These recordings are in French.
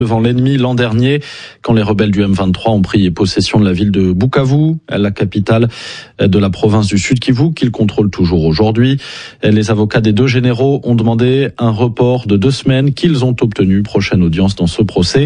devant l'ennemi l'an dernier, quand les rebelles du M23 ont pris possession de la ville de Bukavu, la capitale de la province du Sud Kivu, qu'ils contrôlent toujours aujourd'hui. Les avocats des deux généraux ont demandé un report de 2 semaines qu'ils ont obtenu. Prochaine audience dans ce procès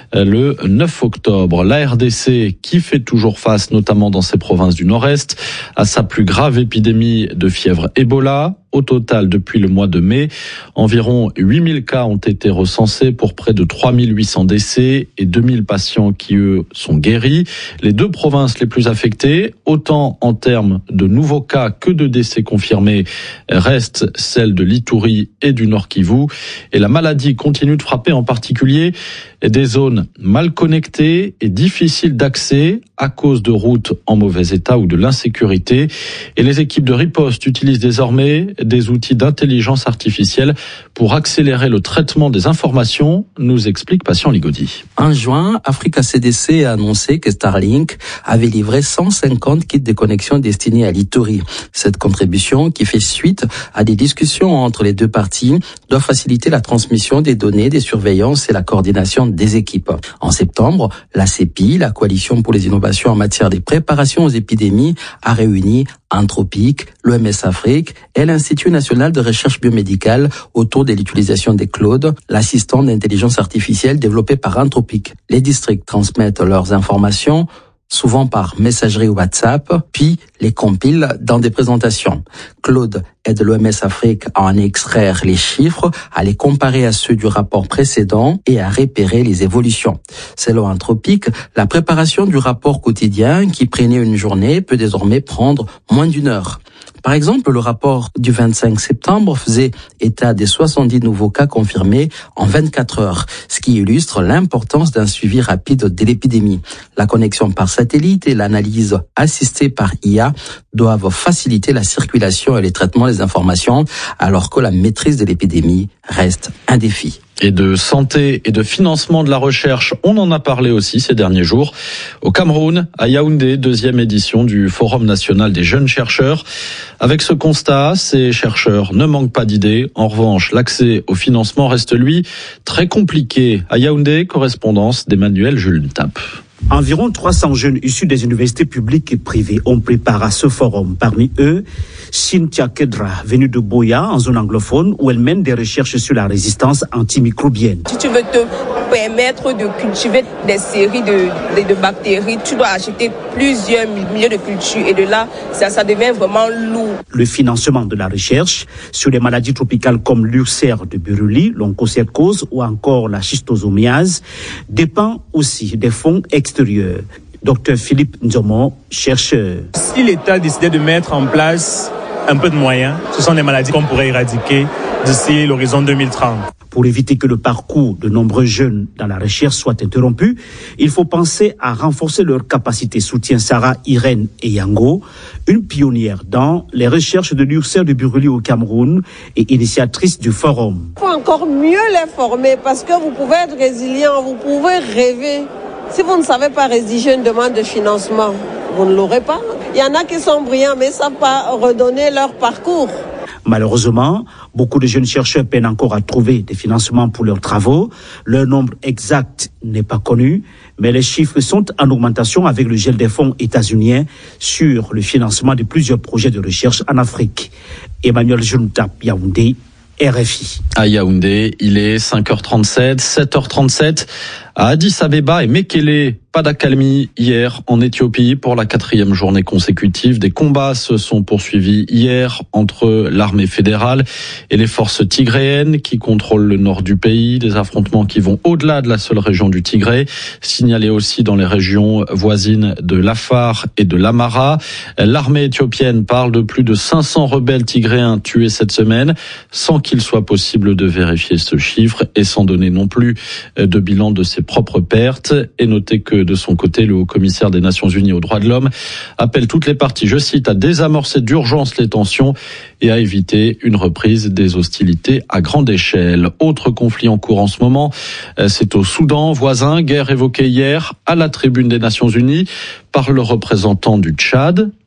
le 9 octobre. La RDC, qui fait toujours face, notamment dans ses provinces du Nord-Est, à sa plus grave épidémie de fièvre Ebola. Au total, depuis le mois de mai, environ 8000 cas ont été recensés pour près de 3800 décès et 2000 patients qui, eux, sont guéris. Les 2 provinces les plus affectées, autant en termes de nouveaux cas que de décès confirmés, restent celles de l'Ituri et du Nord Kivu. Et la maladie continue de frapper en particulier des zones mal connectées et difficiles d'accès à cause de routes en mauvais état ou de l'insécurité. Et les équipes de riposte utilisent désormais des outils d'intelligence artificielle pour accélérer le traitement des informations, nous explique Patient Ligodi. En juin, Africa CDC a annoncé que Starlink avait livré 150 kits de connexion destinés à l'Ituri. Cette contribution, qui fait suite à des discussions entre les 2 parties, doit faciliter la transmission des données, des surveillances et la coordination des équipes. En septembre, la CEPI, la Coalition pour les innovations en matière de préparation aux épidémies, a réuni Anthropic, l'OMS Afrique et l'Institut national de recherche biomédicale autour de l'utilisation des Claude, l'assistant d'intelligence artificielle développé par Anthropic. Les districts transmettent leurs informations, souvent par messagerie WhatsApp, puis les compilent dans des présentations. Claude aide l'OMS Afrique à en extraire les chiffres, à les comparer à ceux du rapport précédent et à repérer les évolutions. Selon Anthropic, la préparation du rapport quotidien qui prenait une journée peut désormais prendre moins d'1 heure. Par exemple, le rapport du 25 septembre faisait état des 70 nouveaux cas confirmés en 24 heures, ce qui illustre l'importance d'un suivi rapide de l'épidémie. La connexion par satellite et l'analyse assistée par IA doivent faciliter la circulation et le traitement des informations, alors que la maîtrise de l'épidémie reste un défi. Et de santé et de financement de la recherche, on en a parlé aussi ces derniers jours. Au Cameroun, à Yaoundé, 2e édition du Forum national des jeunes chercheurs. Avec ce constat, ces chercheurs ne manquent pas d'idées. En revanche, l'accès au financement reste, lui, très compliqué. À Yaoundé, correspondance d'Emmanuel Jules Tape. Environ 300 jeunes issus des universités publiques et privées ont préparé à ce forum. Parmi eux, Cynthia Kedra, venue de Boya, en zone anglophone, où elle mène des recherches sur la résistance antimicrobienne. Si tu veux te permettre de cultiver des séries de bactéries, tu dois acheter plusieurs milliers de cultures et de là, ça devient vraiment lourd. Le financement de la recherche sur les maladies tropicales comme l'ulcère de Buruli, l'onchocercose ou encore la schistosomiase dépend aussi des fonds extérieurs. Dr Philippe Nzomo, chercheur. Si l'État décidait de mettre en place un peu de moyens, ce sont des maladies qu'on pourrait éradiquer d'ici l'horizon 2030. Pour éviter que le parcours de nombreux jeunes dans la recherche soit interrompu, il faut penser à renforcer leurs capacités, soutient Sarah Irène Eyango, une pionnière dans les recherches de l'ulcère de Buruli au Cameroun et initiatrice du forum. Il faut encore mieux les former parce que vous pouvez être résilient, vous pouvez rêver. Si vous ne savez pas rédiger une demande de financement, vous ne l'aurez pas. Il y en a qui sont brillants mais ne savent pas redonner leur parcours. Malheureusement, beaucoup de jeunes chercheurs peinent encore à trouver des financements pour leurs travaux. Leur nombre exact n'est pas connu, mais les chiffres sont en augmentation avec le gel des fonds états-uniens sur le financement de plusieurs projets de recherche en Afrique. Emmanuel Juntap, Yaoundé, RFI. À Yaoundé, il est 5h37, 7h37 à Addis Abeba et Mekele. Pas d'accalmie hier en Éthiopie pour la 4e journée consécutive. Des combats se sont poursuivis hier entre l'armée fédérale et les forces tigréennes qui contrôlent le nord du pays. Des affrontements qui vont au-delà de la seule région du Tigré, signalés aussi dans les régions voisines de l'Afar et de l'Amara. L'armée éthiopienne parle de plus de 500 rebelles tigréens tués cette semaine, sans qu'il soit possible de vérifier ce chiffre et sans donner non plus de bilan de ses propres pertes. Et notez que de son côté, le haut-commissaire des Nations Unies aux droits de l'homme appelle toutes les parties, je cite, à désamorcer d'urgence les tensions et à éviter une reprise des hostilités à grande échelle. Autre conflit en cours en ce moment, c'est au Soudan voisin, guerre évoquée hier à la tribune des Nations Unies par le représentant du Tchad.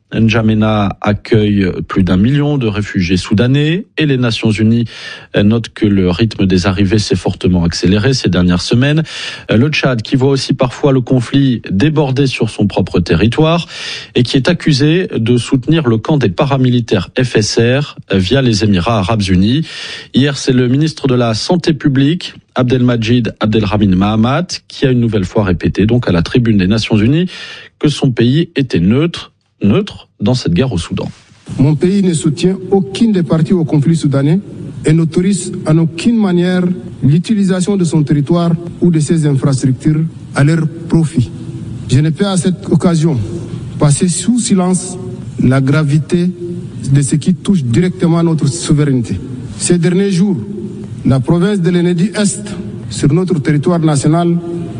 N'Djamena accueille plus d'1 million de réfugiés soudanais et les Nations Unies notent que le rythme des arrivées s'est fortement accéléré ces dernières semaines. Le Tchad, qui voit aussi parfois le conflit déborder sur son propre territoire et qui est accusé de soutenir le camp des paramilitaires FSR via les Émirats Arabes Unis. Hier, c'est le ministre de la Santé publique, Abdelmajid Abdelrahman Mahamat, qui a une nouvelle fois répété donc à la tribune des Nations Unies que son pays était neutre dans cette guerre au Soudan. Mon pays ne soutient aucune des parties au conflit soudanais et n'autorise en aucune manière l'utilisation de son territoire ou de ses infrastructures à leur profit. Je ne peux à cette occasion passer sous silence la gravité de ce qui touche directement notre souveraineté. Ces derniers jours, la province de l'Ennedi-Est, sur notre territoire national,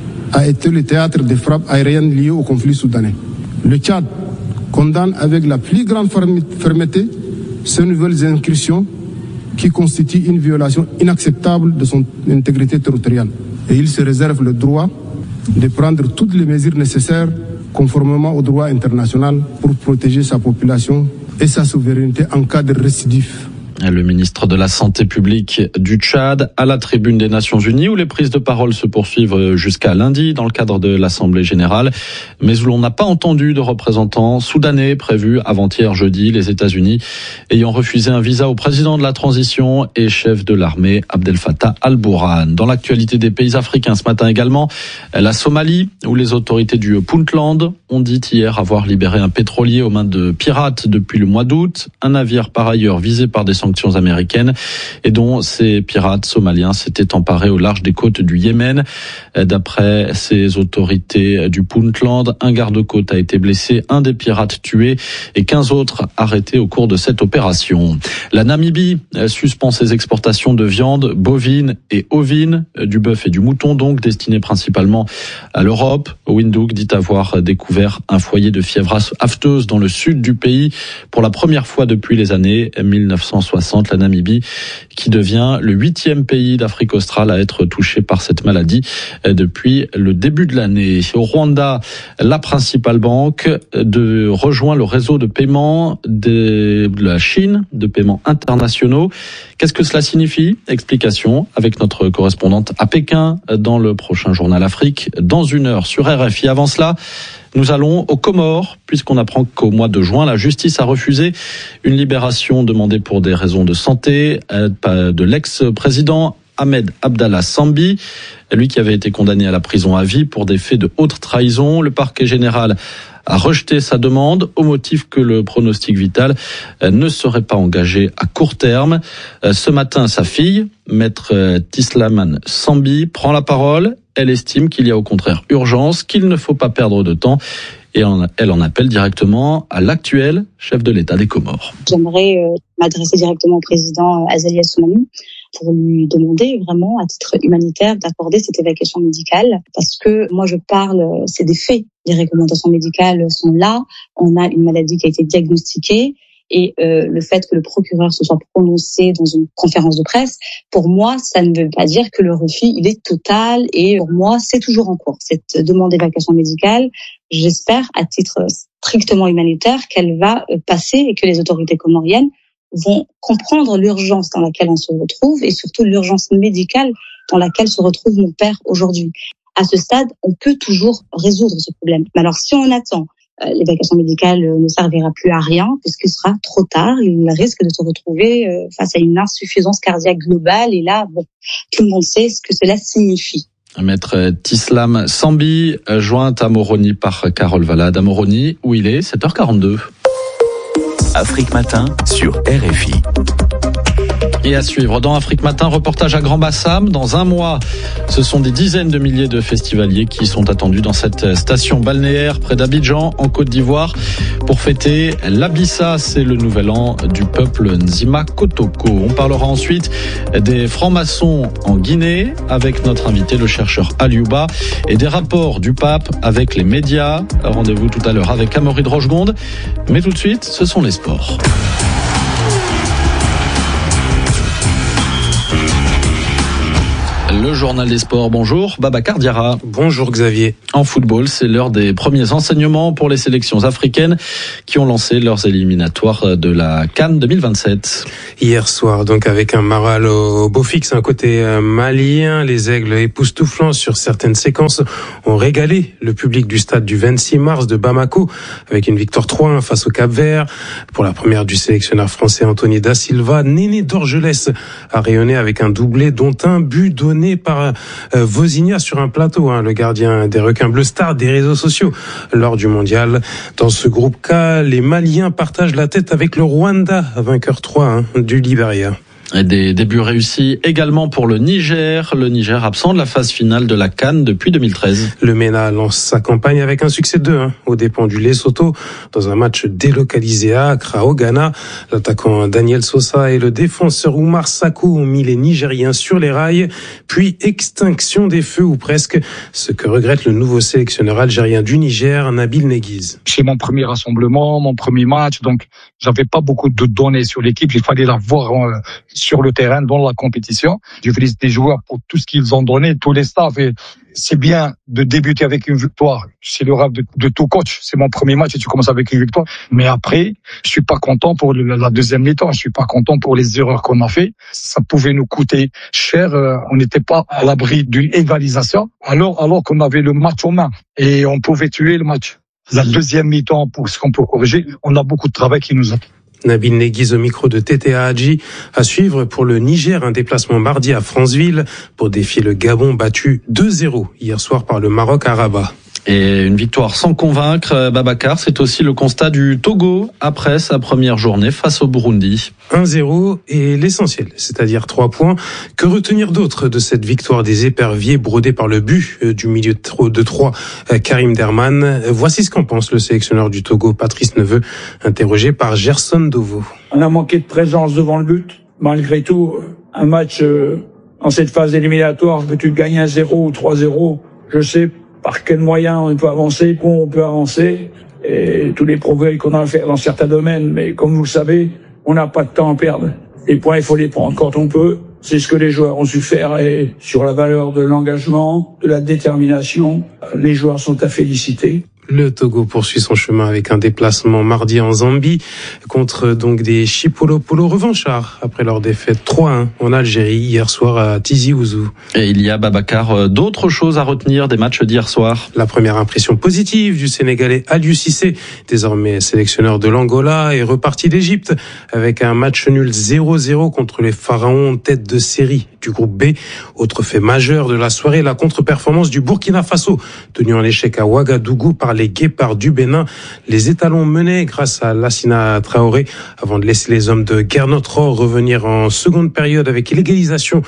a été le théâtre des frappes aériennes liées au conflit soudanais. Le Tchad condamne avec la plus grande fermeté ces nouvelles incursions qui constituent une violation inacceptable de son intégrité territoriale. Et il se réserve le droit de prendre toutes les mesures nécessaires conformément au droit international pour protéger sa population et sa souveraineté en cas de récidive. Le ministre de la Santé publique du Tchad à la tribune des Nations Unies où les prises de parole se poursuivent jusqu'à lundi dans le cadre de l'Assemblée générale, mais où l'on n'a pas entendu de représentants soudanais prévus avant-hier jeudi, les États-Unis ayant refusé un visa au président de la transition et chef de l'armée Abdel Fattah al-Burhan. Dans l'actualité des pays africains ce matin également, la Somalie où les autorités du Puntland ont dit hier avoir libéré un pétrolier aux mains de pirates depuis le mois d'août, un navire par ailleurs visé par des sanctions américaines et dont ces pirates somaliens s'étaient emparés au large des côtes du Yémen. D'après ces autorités du Puntland, un garde-côte a été blessé, un des pirates tué et 15 autres arrêtés au cours de cette opération. La Namibie suspend ses exportations de viande bovine et ovine, du bœuf et du mouton donc, destinées principalement à l'Europe. Windhoek dit avoir découvert un foyer de fièvre afteuse dans le sud du pays pour la première fois depuis les années 1960. La Namibie qui devient le 8e pays d'Afrique australe à être touché par cette maladie depuis le début de l'année. Au Rwanda, la principale banque rejoint le réseau de paiement de la Chine, de paiements internationaux. Qu'est-ce que cela signifie? Explication avec notre correspondante à Pékin dans le prochain journal Afrique dans 1 heure sur RFI. Avant cela, nous allons aux Comores, puisqu'on apprend qu'au mois de juin, la justice a refusé une libération demandée pour des raisons de santé de l'ex-président Ahmed Abdallah Sambi, lui qui avait été condamné à la prison à vie pour des faits de haute trahison. Le parquet général a rejeté sa demande au motif que le pronostic vital ne serait pas engagé à court terme. Ce matin, sa fille, maître Tislaman Sambi, prend la parole. Elle estime qu'il y a au contraire urgence, qu'il ne faut pas perdre de temps et elle en appelle directement à l'actuel chef de l'État des Comores. J'aimerais m'adresser directement au président Azali Assoumani pour lui demander vraiment à titre humanitaire d'accorder cette évacuation médicale parce que moi je parle, c'est des faits. Les recommandations médicales sont là, on a une maladie qui a été diagnostiquée. Et le fait que le procureur se soit prononcé dans une conférence de presse, pour moi, ça ne veut pas dire que le refus, il est total. Et pour moi, c'est toujours en cours. Cette demande d'évacuation médicale, j'espère, à titre strictement humanitaire, qu'elle va passer et que les autorités comoriennes vont comprendre l'urgence dans laquelle on se retrouve et surtout l'urgence médicale dans laquelle se retrouve mon père aujourd'hui. À ce stade, on peut toujours résoudre ce problème. Mais alors, si on attend, l'évacuation médicale ne servira plus à rien puisqu'il sera trop tard. Il risque de se retrouver face à une insuffisance cardiaque globale. Et là, tout le monde sait ce que cela signifie. Maître Tislam Sambi, jointe à Moroni par Carole Valade. À Moroni, où il est, 7h42. Afrique Matin sur RFI. Et à suivre dans Afrique Matin, reportage à Grand Bassam. Dans un mois, ce sont des dizaines de milliers de festivaliers qui sont attendus dans cette station balnéaire près d'Abidjan, en Côte d'Ivoire, pour fêter l'Abissa. C'est le nouvel an du peuple Nzima Kotoko. On parlera ensuite des francs-maçons en Guinée avec notre invité, le chercheur Aliouba, et des rapports du pape avec les médias. Rendez-vous tout à l'heure avec Amaury de Rochegonde. Mais tout de suite, ce sont les sports. Le Le journal des sports, bonjour. Babacar Diarra. Bonjour Xavier. En football, c'est l'heure des premiers enseignements pour les sélections africaines qui ont lancé leurs éliminatoires de la CAN 2027. Hier soir, donc avec un moral au beau fixe, un côté malien, les Aigles époustouflants sur certaines séquences ont régalé le public du stade du 26 mars de Bamako avec une victoire 3-1 face au Cap-Vert. Pour la première du sélectionneur français Anthony Da Silva, Néné Dorgelès a rayonné avec un doublé dont un but donné par Vozinha sur un plateau, le gardien des requins bleus, star des réseaux sociaux lors du mondial. Dans ce groupe K, les Maliens partagent la tête avec le Rwanda, vainqueur 3-1 du Libéria. Et des débuts réussis également pour le Niger absent de la phase finale de la CAN depuis 2013. Le MENA lance sa campagne avec un succès 2-1 aux dépens du Lesotho dans un match délocalisé à Accra au Ghana. L'attaquant Daniel Sosa et le défenseur Oumar Sako ont mis les Nigériens sur les rails, puis extinction des feux ou presque, ce que regrette le nouveau sélectionneur algérien du Niger, Nabil Neguiz. C'est mon premier rassemblement, mon premier match, donc j'avais pas beaucoup de données sur l'équipe, il fallait la voir sur le terrain, dans la compétition. Je félicite les joueurs pour tout ce qu'ils ont donné, tous les staffs. Et c'est bien de débuter avec une victoire. C'est le rêve de tout coach. C'est mon premier match et tu commences avec une victoire. Mais après, je suis pas content pour la deuxième mi-temps. Je suis pas content pour les erreurs qu'on a fait. Ça pouvait nous coûter cher. On n'était pas à l'abri d'une égalisation. Alors qu'on avait le match en main et on pouvait tuer le match. La deuxième mi-temps, pour ce qu'on peut corriger, on a beaucoup de travail qui nous attend. Nabil Neguiz au micro de TTA Hadji. À suivre pour le Niger, un déplacement mardi à Franceville pour défier le Gabon battu 2-0 hier soir par le Maroc à Rabat. Et une victoire sans convaincre, Babacar, c'est aussi le constat du Togo après sa première journée face au Burundi. 1-0 et l'essentiel, c'est-à-dire 3 points. Que retenir d'autre de cette victoire des éperviers brodée par le but du milieu de 3, Karim Derman? Voici ce qu'en pense le sélectionneur du Togo, Patrice Neveu, interrogé par Gerson Dovo. On a manqué de présence devant le but. Malgré tout, un match en cette phase éliminatoire, que tu gagnes 1-0 ou 3-0, je sais par quels moyens on peut avancer, comment on peut avancer, et tous les progrès qu'on a à faire dans certains domaines. Mais comme vous le savez, on n'a pas de temps à perdre. Les points, il faut les prendre quand on peut. C'est ce que les joueurs ont su faire, et sur la valeur de l'engagement, de la détermination, les joueurs sont à féliciter. Le Togo poursuit son chemin avec un déplacement mardi en Zambie contre donc des Chipolopolo revanchards après leur défaite 3-1 en Algérie hier soir à Tizi Ouzou. Et il y a, Babacar, d'autres choses à retenir des matchs d'hier soir. La première impression positive du Sénégalais Aliou Cissé, désormais sélectionneur de l'Angola, est reparti d'Égypte avec un match nul 0-0 contre les Pharaons, tête de série du groupe B. Autre fait majeur de la soirée, la contre-performance du Burkina Faso, tenu en échec à Ouagadougou par les Guépards du Bénin. Les étalons menaient grâce à Lassina Traoré avant de laisser les hommes de Gernot Rohr revenir en seconde période avec l'égalisation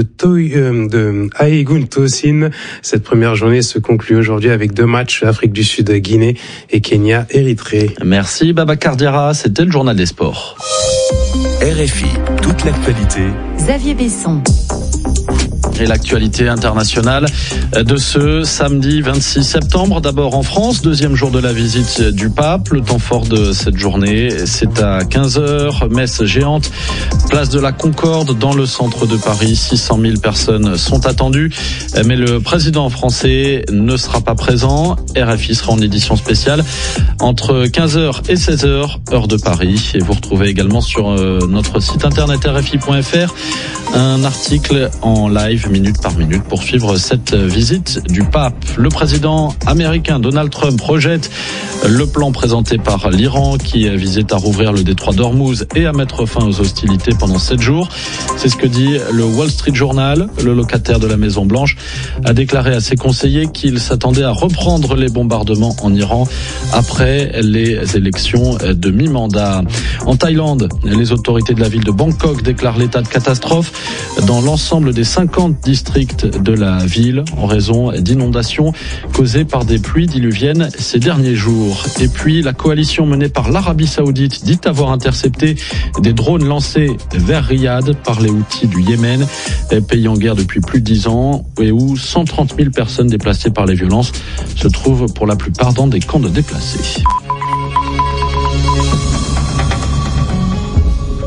de Aïgoun Tosin. Cette première journée se conclut aujourd'hui avec 2 matchs, Afrique du Sud, Guinée et Kenya, Érythrée. Merci Babacar Diarra, c'était le journal des sports. RFI, toute l'actualité. Xavier Besson. Et l'actualité internationale de ce samedi 26 septembre. D'abord en France, deuxième jour de la visite du pape. Le temps fort de cette journée, c'est à 15h. Messe géante, place de la Concorde dans le centre de Paris. 600 000 personnes sont attendues. Mais le président français ne sera pas présent. RFI sera en édition spéciale entre 15h et 16h, heure de Paris. Et vous retrouvez également sur notre site internet rfi.fr un article en live minute par minute pour suivre cette visite du pape. Le président américain Donald Trump rejette le plan présenté par l'Iran qui visait à rouvrir le détroit d'Ormuz et à mettre fin aux hostilités pendant 7 jours. C'est ce que dit le Wall Street Journal. Le locataire de la Maison Blanche a déclaré à ses conseillers qu'il s'attendait à reprendre les bombardements en Iran après les élections de mi-mandat. En Thaïlande, les autorités de la ville de Bangkok déclarent l'état de catastrophe dans l'ensemble des 50 districts de la ville en raison d'inondations causées par des pluies diluviennes ces derniers jours. Et puis la coalition menée par l'Arabie Saoudite dit avoir intercepté des drones lancés vers Riyad par les Houthis du Yémen, pays en guerre depuis plus de 10 ans et où 130 000 personnes déplacées par les violences se trouvent pour la plupart dans des camps de déplacés.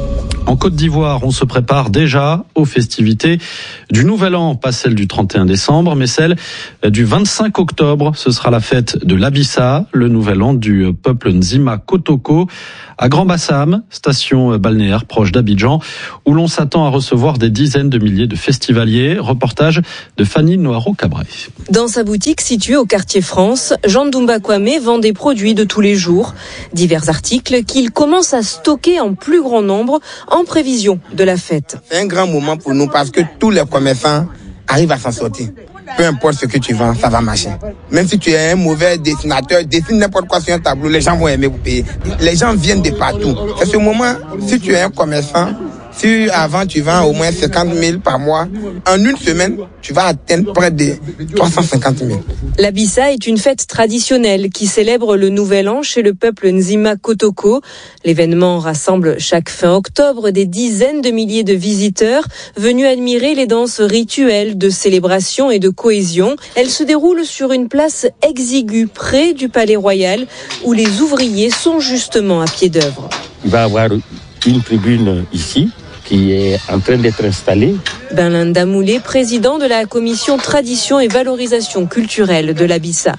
En Côte d'Ivoire, on se prépare déjà aux festivités du Nouvel An, pas celle du 31 décembre, mais celle du 25 octobre. Ce sera la fête de l'Abissa, le Nouvel An du peuple Nzima Kotoko, à Grand-Bassam, station balnéaire proche d'Abidjan, où l'on s'attend à recevoir des dizaines de milliers de festivaliers. Reportage de Fanny Noiro-Cabré. Dans sa boutique située au quartier France, Jean Ndoumba Kwame vend des produits de tous les jours. Divers articles qu'il commence à stocker en plus grand nombre en prévision de la fête. C'est un grand moment pour nous parce que tous les commerçants arrivent à s'en sortir. Peu importe ce que tu vends, ça va marcher. Même si tu es un mauvais dessinateur, dessine n'importe quoi sur un tableau, les gens vont aimer vous payer. Les gens viennent de partout. C'est ce moment, si tu es un commerçant, si avant tu vends au moins 50 000 par mois, en une semaine, tu vas atteindre près de 350 000. L'Abissa est une fête traditionnelle qui célèbre le Nouvel An chez le peuple Nzima Kotoko. L'événement rassemble chaque fin octobre des dizaines de milliers de visiteurs venus admirer les danses rituelles de célébration et de cohésion. Elle se déroule sur une place exiguë près du Palais Royal où les ouvriers sont justement à pied d'œuvre. Il va y avoir une tribune ici qui est en train d'être installée. Benlin Damoulé, président de la commission tradition et valorisation culturelle de l'Abissa.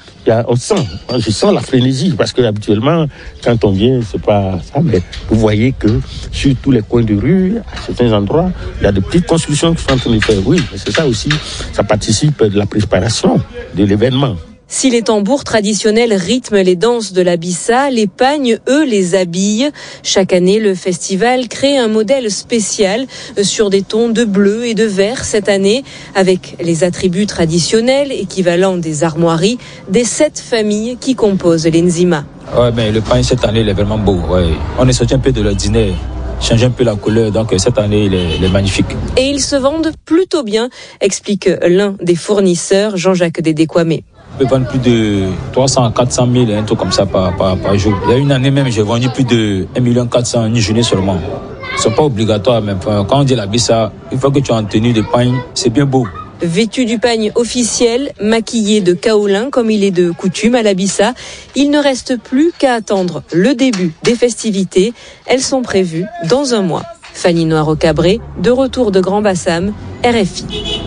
Je sens la frénésie parce que habituellement, quand on vient, c'est pas ça, mais vous voyez que sur tous les coins de rue, à certains endroits, il y a des petites constructions qui sont en train de faire. Oui, mais c'est ça aussi, ça participe de la préparation de l'événement. Si les tambours traditionnels rythment les danses de l'Abissa, les pagnes, eux, les habillent. Chaque année, le festival crée un modèle spécial sur des tons de bleu et de vert cette année, avec les attributs traditionnels équivalents des armoiries des 7 familles qui composent les Nzima. Ouais, mais le pagne cette année, il est vraiment beau. Ouais. On est sorti un peu de l'ordinaire, changer un peu la couleur, donc cette année, il est magnifique. Et ils se vendent plutôt bien, explique l'un des fournisseurs, Jean-Jacques Dédé-Kwame. On peut vendre plus de 300 à 400 000, un truc comme ça par jour. Il y a une année même, j'ai vendu plus de 1 400 000 une journée seulement. Ce n'est pas obligatoire, mais quand on dit l'Abissa, une fois que tu es en tenue de pagne, c'est bien beau. Vêtu du pagne officiel, maquillé de kaolin comme il est de coutume à l'Abissa, il ne reste plus qu'à attendre le début des festivités. Elles sont prévues dans un mois. Fanny Noiro-Cabré, de retour de Grand-Bassam, RFI.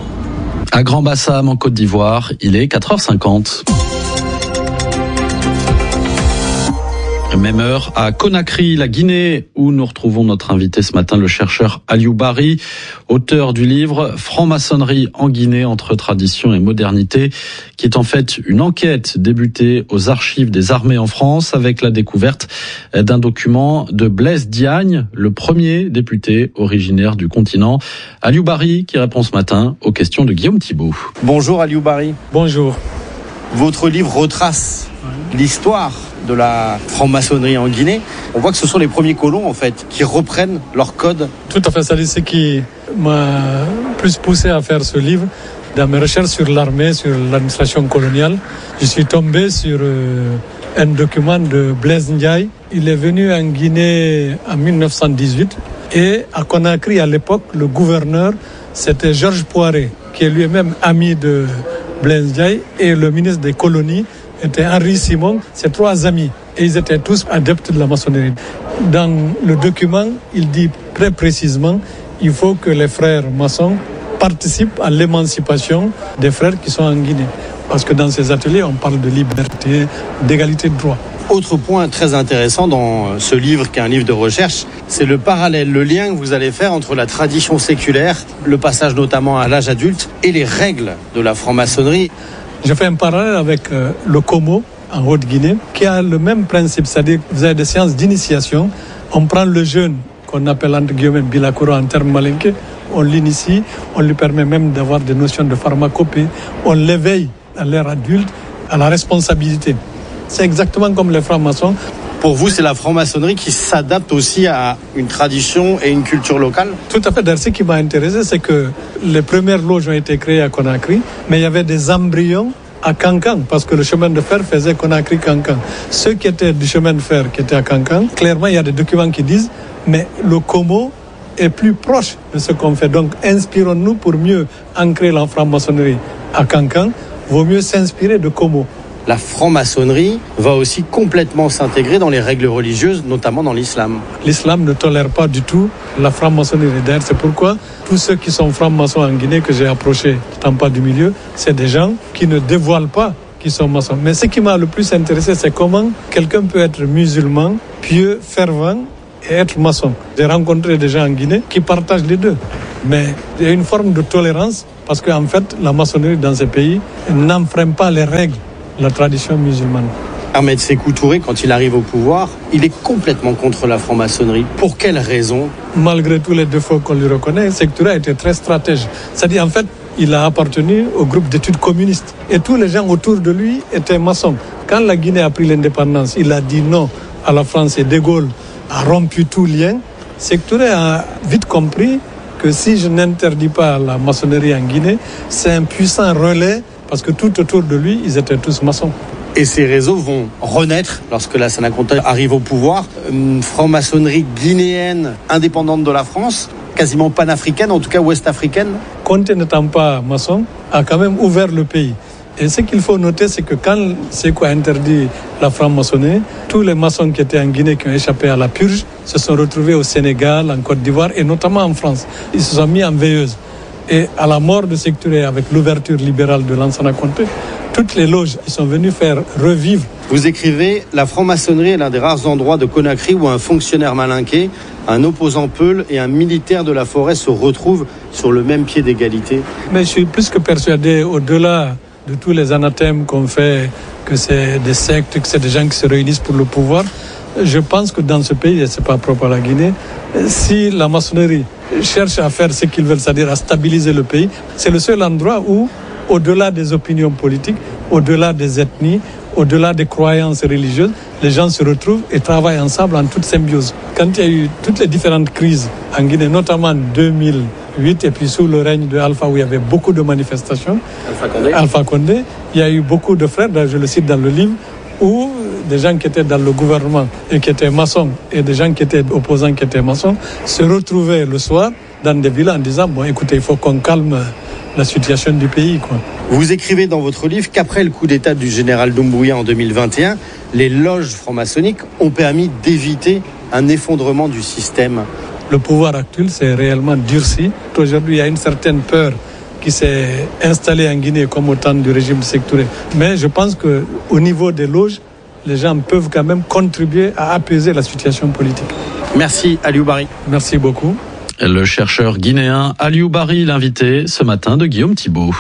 À Grand-Bassam, en Côte d'Ivoire, il est 4h50. Même heure à Conakry, la Guinée, où nous retrouvons notre invité ce matin, le chercheur Aliou Bari, auteur du livre « Franc-maçonnerie en Guinée entre tradition et modernité », qui est en fait une enquête débutée aux archives des armées en France avec la découverte d'un document de Blaise Diagne, le premier député originaire du continent. Aliou Bari qui répond ce matin aux questions de Guillaume Thibault. Bonjour Aliou Bari. Bonjour. Votre livre retrace l'histoire de la franc-maçonnerie en Guinée. On voit que ce sont les premiers colons, en fait, qui reprennent leur code. Tout à fait, c'est ce qui m'a plus poussé à faire ce livre. Dans mes recherches sur l'armée, sur l'administration coloniale, je suis tombé sur un document de Blaise Ndiaye. Il est venu en Guinée en 1918 et à Conakry, à l'époque, le gouverneur, c'était Georges Poiré, qui est lui-même ami de Blaise Ndiaye, et le ministre des colonies était Henri Simon, ses 3 amis. Et ils étaient tous adeptes de la maçonnerie. Dans le document, il dit très précisément qu'il faut que les frères maçons participent à l'émancipation des frères qui sont en Guinée. Parce que dans ces ateliers, on parle de liberté, d'égalité de droit. Autre point très intéressant dans ce livre, qui est un livre de recherche, c'est le parallèle, le lien que vous allez faire entre la tradition séculaire, le passage notamment à l'âge adulte, et les règles de la franc-maçonnerie. Je fais un parallèle avec le Como, en Haute-Guinée, qui a le même principe, c'est-à-dire que vous avez des séances d'initiation. On prend le jeune, qu'on appelle entre guillemets Bilakura en termes malinqués, on l'initie, on lui permet même d'avoir des notions de pharmacopée, on l'éveille à l'ère adulte, à la responsabilité. C'est exactement comme les francs-maçons. Pour vous, c'est la franc-maçonnerie qui s'adapte aussi à une tradition et une culture locale? Tout à fait. D'ailleurs, ce qui m'a intéressé, c'est que les premières loges ont été créées à Conakry, mais il y avait des embryons à Kankan, parce que le chemin de fer faisait Conakry-Kankan. Ceux qui étaient du chemin de fer, qui étaient à Kankan, clairement, il y a des documents qui disent, mais le Como est plus proche de ce qu'on fait. Donc, inspirons-nous pour mieux ancrer la franc-maçonnerie à Kankan. Vaut mieux s'inspirer de Como. la franc-maçonnerie va aussi complètement s'intégrer dans les règles religieuses, notamment dans l'islam. L'islam ne tolère pas du tout la franc-maçonnerie. D'ailleurs, c'est pourquoi tous ceux qui sont francs-maçons en Guinée que j'ai approchés, n'étant pas du milieu, c'est des gens qui ne dévoilent pas qu'ils sont maçons. Mais ce qui m'a le plus intéressé, c'est comment quelqu'un peut être musulman, pieux, fervent et être maçon. J'ai rencontré des gens en Guinée qui partagent les deux. Mais il y a une forme de tolérance parce qu'en fait, la maçonnerie dans ces pays n'enfreint pas les règles de la tradition musulmane. Ahmed Sékou Touré, quand il arrive au pouvoir, il est complètement contre la franc-maçonnerie. Pour quelle raison ? Malgré tous les défauts qu'on lui reconnaît, Sékou Touré a été très stratège. C'est-à-dire, en fait, il a appartenu au groupe d'études communistes. Et tous les gens autour de lui étaient maçons. Quand la Guinée a pris l'indépendance, il a dit non à la France et De Gaulle a rompu tout lien. Sékou Touré a vite compris que si je n'interdis pas la maçonnerie en Guinée, c'est un puissant relais parce que tout autour de lui, ils étaient tous maçons. Et ces réseaux vont renaître lorsque Lassana Conté arrive au pouvoir. Une franc-maçonnerie guinéenne indépendante de la France, quasiment panafricaine, en tout cas ouest-africaine. Conté n'étant pas maçon, a quand même ouvert le pays. Et ce qu'il faut noter, c'est que quand Sékou a interdit la franc-maçonnerie, tous les maçons qui étaient en Guinée, qui ont échappé à la purge, se sont retrouvés au Sénégal, en Côte d'Ivoire et notamment en France. Ils se sont mis en veilleuse. Et à la mort de Sékou Touré, avec l'ouverture libérale de Lansana Conté, toutes les loges, ils sont venus faire revivre. Vous écrivez, la franc-maçonnerie est l'un des rares endroits de Conakry où un fonctionnaire malinqué, un opposant peul et un militaire de la forêt se retrouvent sur le même pied d'égalité. Mais je suis plus que persuadé, au-delà de tous les anathèmes qu'on fait, que c'est des sectes, que c'est des gens qui se réunissent pour le pouvoir, je pense que dans ce pays, et ce n'est pas propre à la Guinée, si la maçonnerie cherche à faire ce qu'ils veulent, c'est-à-dire à stabiliser le pays, c'est le seul endroit où, au-delà des opinions politiques, au-delà des ethnies, au-delà des croyances religieuses, les gens se retrouvent et travaillent ensemble en toute symbiose. Quand il y a eu toutes les différentes crises en Guinée, notamment en 2008 et puis sous le règne de Alpha où il y avait beaucoup de manifestations, Alpha Condé, il y a eu beaucoup de frères, je le cite dans le livre, où des gens qui étaient dans le gouvernement et qui étaient maçons et des gens qui étaient opposants qui étaient maçons se retrouvaient le soir dans des villas en disant « Bon, écoutez, il faut qu'on calme la situation du pays, quoi. » Vous écrivez dans votre livre qu'après le coup d'État du général Doumbouya en 2021, les loges franc-maçonniques ont permis d'éviter un effondrement du système. Le pouvoir actuel s'est réellement durci. Aujourd'hui, il y a une certaine peur qui s'est installée en Guinée comme au temps du régime de Sékou Touré. Mais je pense qu'au niveau des loges, les gens peuvent quand même contribuer à apaiser la situation politique. Merci Aliou Bari. Merci beaucoup. Le chercheur guinéen Aliou Bari, l'invité ce matin de Guillaume Thibault.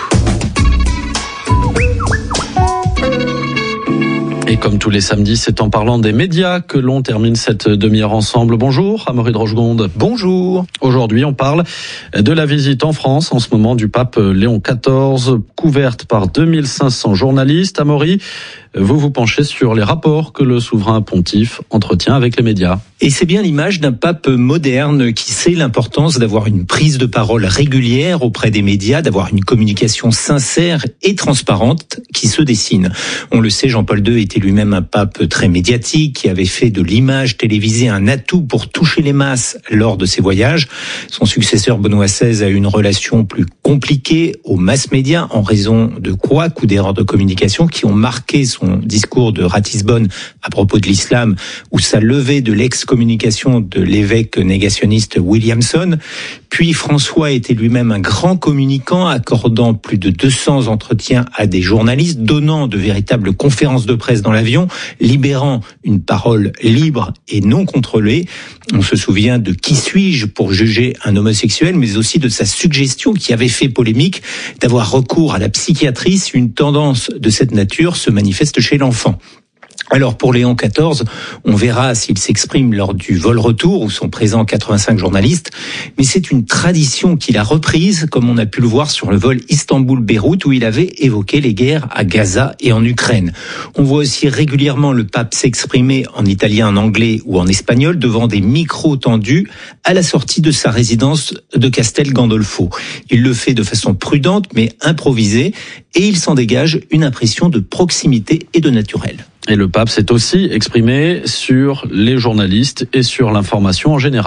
Et comme tous les samedis, c'est en parlant des médias que l'on termine cette demi-heure ensemble. Bonjour, Amaury de Rochegonde. Bonjour. Aujourd'hui, on parle de la visite en France, en ce moment, du pape Léon XIV, couverte par 2500 journalistes. Amaury, vous vous penchez sur les rapports que le souverain pontife entretient avec les médias. Et c'est bien l'image d'un pape moderne qui sait l'importance d'avoir une prise de parole régulière auprès des médias, d'avoir une communication sincère et transparente qui se dessine. On le sait, Jean-Paul II était lui-même un pape très médiatique, qui avait fait de l'image télévisée un atout pour toucher les masses lors de ses voyages. Son successeur Benoît XVI a eu une relation plus compliquée aux masses médias en raison de couacs ou d'erreurs de communication qui ont marqué son discours de Ratisbonne à propos de l'islam ou sa levée de l'excommunication de l'évêque négationniste Williamson. Puis François était lui-même un grand communicant, accordant plus de 200 entretiens à des journalistes, donnant de véritables conférences de presse dans l'avion, libérant une parole libre et non contrôlée. On se souvient de Qui suis-je pour juger un homosexuel, mais aussi de sa suggestion qui avait fait polémique d'avoir recours à la psychiatrie si une tendance de cette nature se manifeste chez l'enfant. Alors pour Léon XIV, on verra s'il s'exprime lors du vol-retour où sont présents 85 journalistes, mais c'est une tradition qu'il a reprise, comme on a pu le voir sur le vol Istanbul-Beyrouth où il avait évoqué les guerres à Gaza et en Ukraine. On voit aussi régulièrement le pape s'exprimer en italien, en anglais ou en espagnol devant des micros tendus à la sortie de sa résidence de Castel Gandolfo. Il le fait de façon prudente mais improvisée et il s'en dégage une impression de proximité et de naturel. Et le pape s'est aussi exprimé sur les journalistes et sur l'information en général.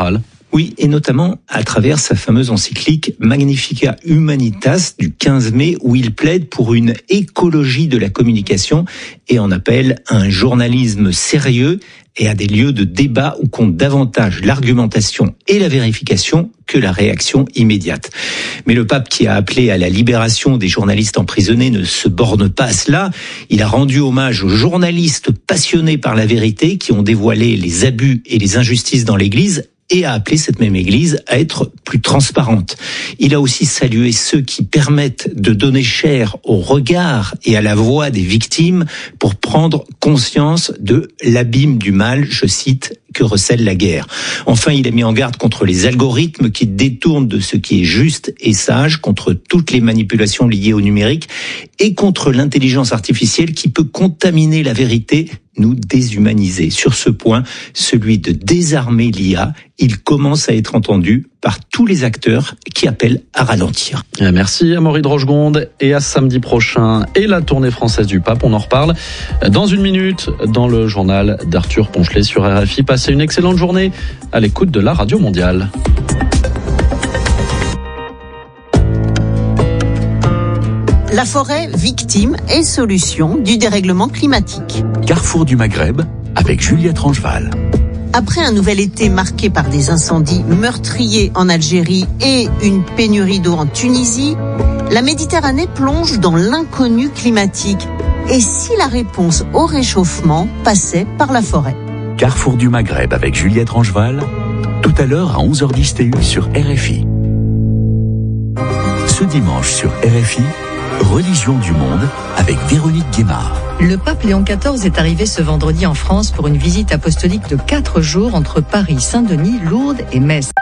Oui, et notamment à travers sa fameuse encyclique Magnificat Humanitas du 15 mai, où il plaide pour une écologie de la communication et en appelle à un journalisme sérieux et à des lieux de débat où compte davantage l'argumentation et la vérification que la réaction immédiate. Mais le pape, qui a appelé à la libération des journalistes emprisonnés, ne se borne pas à cela. Il a rendu hommage aux journalistes passionnés par la vérité qui ont dévoilé les abus et les injustices dans l'Église et a appelé cette même Église à être plus transparente. Il a aussi salué ceux qui permettent de donner chair au regard et à la voix des victimes pour prendre conscience de l'abîme du mal, je cite, que recèle la guerre. Enfin, il a mis en garde contre les algorithmes qui détournent de ce qui est juste et sage, contre toutes les manipulations liées au numérique et contre l'intelligence artificielle qui peut contaminer la vérité, nous déshumaniser. Sur ce point, celui de désarmer l'IA, il commence à être entendu par tous les acteurs qui appellent à ralentir. Merci Amaury de Rochegonde, et à samedi prochain et la tournée française du pape. On en reparle dans une minute dans le journal d'Arthur Ponchelet sur RFI. Passez une excellente journée à l'écoute de la Radio Mondiale. La forêt, victime et solution du dérèglement climatique. Carrefour du Maghreb avec Juliette Rangeval. Après un nouvel été marqué par des incendies meurtriers en Algérie et une pénurie d'eau en Tunisie, la Méditerranée plonge dans l'inconnu climatique. Et si la réponse au réchauffement passait par la forêt ? Carrefour du Maghreb avec Juliette Rangeval, tout à l'heure à 11h10 TU sur RFI. Ce dimanche sur RFI, Religion du monde avec Véronique Guémard. Le pape Léon XIV est arrivé ce vendredi en France pour une visite apostolique de 4 jours entre Paris, Saint-Denis, Lourdes et Metz.